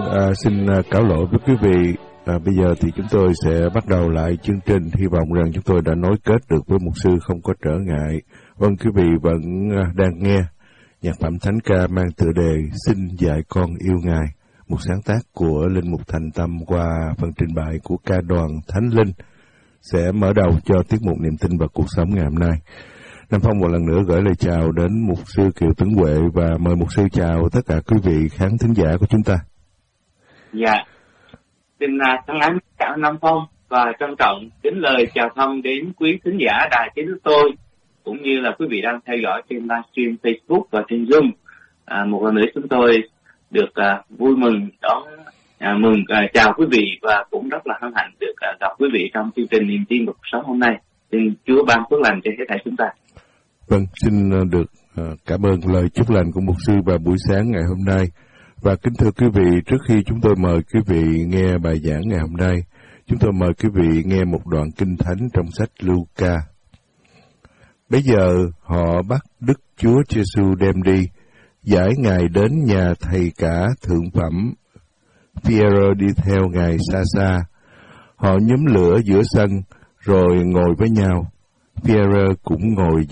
Xin cáo lỗi với quý vị. Bây giờ thì chúng tôi sẽ bắt đầu lại chương trình. Hy vọng rằng chúng tôi đã nối kết được với mục sư không có trở ngại. Vâng, quý vị vẫn đang nghe nhạc phẩm thánh ca mang tựa đề Xin dạy con yêu Ngài, một sáng tác của Linh Mục Thành Tâm qua phần trình bày của ca đoàn Thánh Linh, sẽ mở đầu cho tiết mục niềm tin và cuộc sống ngày hôm nay. Nam Phong một lần nữa gửi lời chào đến mục sư Kiều Tấn Huệ và mời mục sư chào tất cả quý vị khán thính giả của chúng ta. Dạ, xin thân ái chào Nam Phong và trân trọng kính lời chào thăm đến quý thính giả đài Tiếng Nước Tôi, cũng như là quý vị đang theo dõi trên livestream Facebook và trên Zoom. Một lần nữa chúng tôi được vui mừng chào quý vị và cũng rất là hân hạnh được gặp quý vị trong chương trình niềm tin và cuộc sống hôm nay. Xin Chúa ban phước lành cho hết thảy chúng ta. Vâng, xin được cảm ơn lời chúc lành của mục sư vào buổi sáng ngày hôm nay. Và kính thưa quý vị, trước khi chúng tôi mời quý vị nghe bài giảng ngày hôm nay, chúng tôi mời quý vị nghe một đoạn kinh thánh trong sách Luca. Bây giờ họ bắt Đức Chúa Giêsu đem đi, giải Ngài đến nhà thầy cả thượng phẩm. Phi-e-rơ đi theo Ngài xa xa. Họ nhóm lửa giữa sân, rồi ngồi với nhau. Phi-e-rơ cũng ngồi